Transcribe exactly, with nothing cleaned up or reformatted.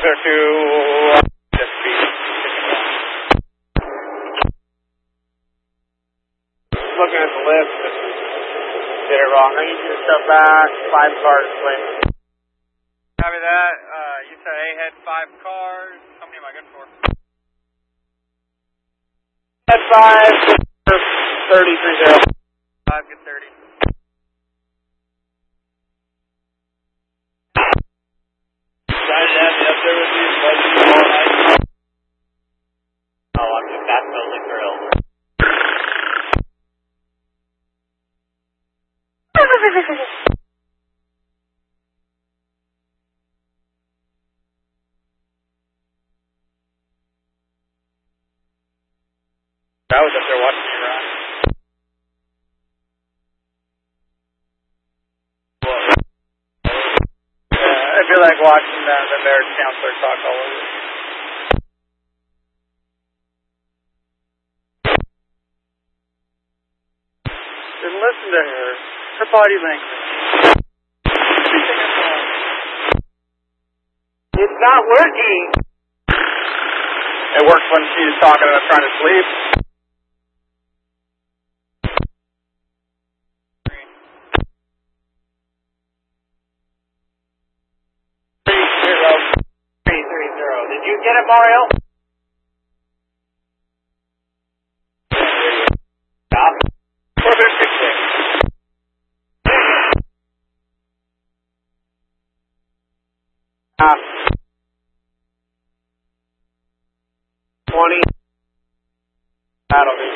closer to the speed. Looking at the list, did it wrong. I need you to step back, five cars, please. Copy that. Uh, you said A had five cars. How many am I good for? Head five, thirty, three zero. Five, good thirty. Guys, have you up there with you? All night? Oh, I'm just absolutely thrilled. I was up there watching you run. Yeah, I feel like watching the, the marriage counselor talk all over. Then listen to her. Her body language. It's not working. It works when she's talking and I'm trying to sleep. Three zero. Three three zero. Did you get it, Mario? Stop. Four six six six. Ah. Twenty. That'll be